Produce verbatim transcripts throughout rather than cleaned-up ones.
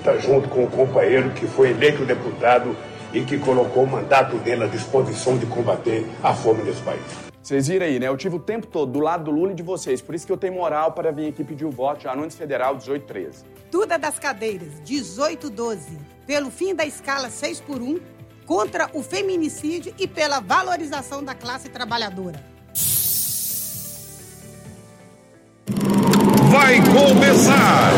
está junto com o companheiro que foi eleito deputado e que colocou o mandato dele à disposição de combater a fome nesse país. Vocês viram aí, né? Eu tive o tempo todo do lado do Lula e de vocês, por isso que eu tenho moral para vir aqui pedir o voto já no índice federal dezoito treze. Duda das Cadeiras, dezoito doze, pelo fim da escala seis por um, contra o feminicídio e pela valorização da classe trabalhadora. Vai começar!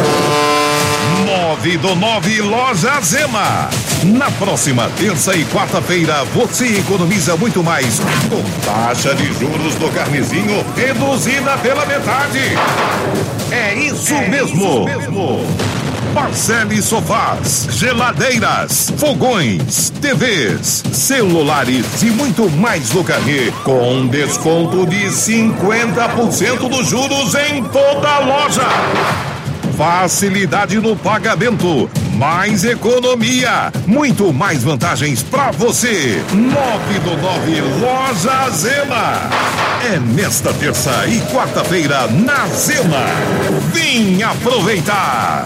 nove do nove Loja Zema. Na próxima terça e quarta-feira, você economiza muito mais com taxa de juros do carnezinho reduzida pela metade. É isso é mesmo. Isso mesmo. Parcele sofás, geladeiras, fogões, T Vs, celulares e muito mais no carnê, com desconto de cinquenta por cento dos juros em toda a loja. Facilidade no pagamento, mais economia, muito mais vantagens pra você. nove do nove Loja Zema. É nesta terça e quarta-feira na Zema. Vem aproveitar.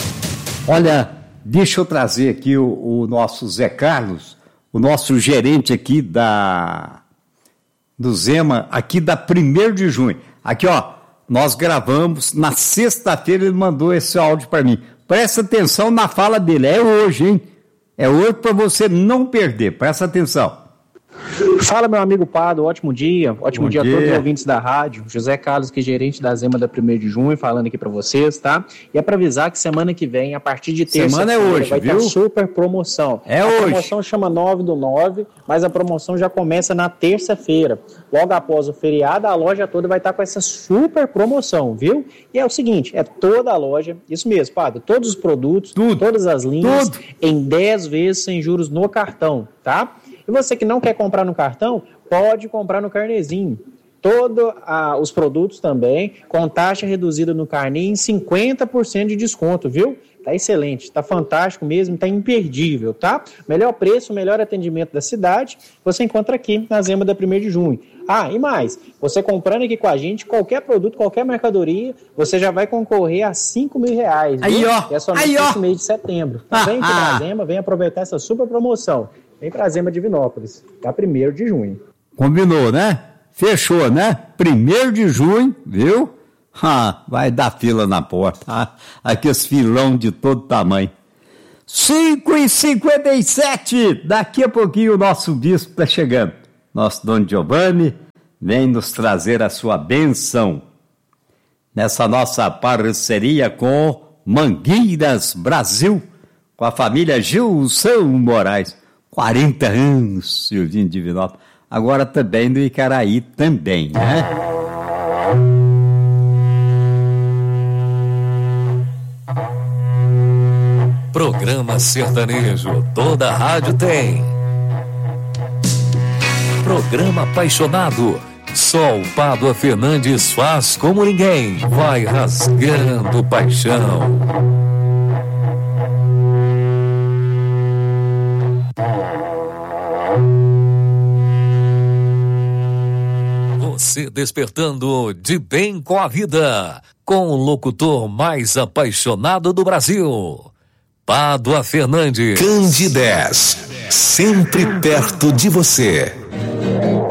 Olha, deixa eu trazer aqui o, o nosso Zé Carlos, o nosso gerente aqui da do Zema, aqui da primeiro de junho. Aqui, ó. Nós gravamos, na sexta-feira ele mandou esse áudio para mim. Presta atenção na fala dele, é hoje, hein? É hoje para você não perder, presta atenção. Fala, meu amigo Pado, ótimo dia, ótimo Bom dia, dia a todos os ouvintes da rádio. José Carlos, que é gerente da Zema da primeiro de junho, falando aqui para vocês, tá? E é para avisar que semana que vem, a partir de terça semana é hoje, vai viu? ter super promoção. É a hoje. A promoção chama nove do nove, mas a promoção já começa na terça-feira. Logo após o feriado, a loja toda vai estar com essa super promoção, viu? E é o seguinte, é toda a loja, isso mesmo, Pado, todos os produtos, Tudo. todas as linhas, Tudo. em dez vezes sem juros no cartão, tá? E você que não quer comprar no cartão, pode comprar no carnezinho. Todos ah, os produtos também, com taxa reduzida no carnê em cinquenta por cento de desconto, viu? Tá excelente, tá fantástico mesmo, tá imperdível, tá? Melhor preço, melhor atendimento da cidade, você encontra aqui na Zema da primeiro de junho. Ah, e mais, você comprando aqui com a gente, qualquer produto, qualquer mercadoria, você já vai concorrer a cinco mil reais. Aí, viu? ó, E é somente aí, ó. esse mês de setembro. Tá? Vem aqui na Zema, vem aproveitar essa super promoção. Vem pra Zema de Divinópolis, tá primeiro de junho. Combinou, né? Fechou, né? Primeiro de junho, viu? Ah, vai dar fila na porta. Ah, aqueles filão de todo tamanho. cinco e cinquenta e sete. Daqui a pouquinho o nosso bispo está chegando. Nosso Dom Giovanni vem nos trazer a sua bênção nessa nossa parceria com Mangueiras Brasil, com a família Gilson Moraes. quarenta anos, Silvinho Divinópolis. Agora também no Icaraí também, né? Programa sertanejo, toda rádio tem. Programa apaixonado, só o Pádua Fernandes faz como ninguém. Vai rasgando paixão. Você despertando de bem com a vida, com o locutor mais apaixonado do Brasil, Pádua Fernandes. Candidez, sempre perto de você.